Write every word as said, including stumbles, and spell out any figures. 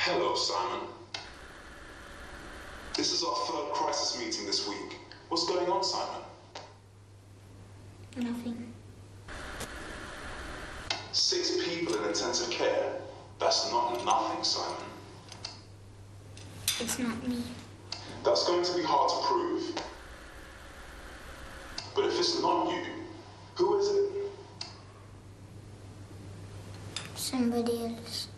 Hello, Simon. This is our third crisis meeting this week. What's going on, Simon? Nothing. Six people in intensive care? That's not nothing, Simon. It's not me. That's going to be hard to prove. But if it's not you, who is it? Somebody else.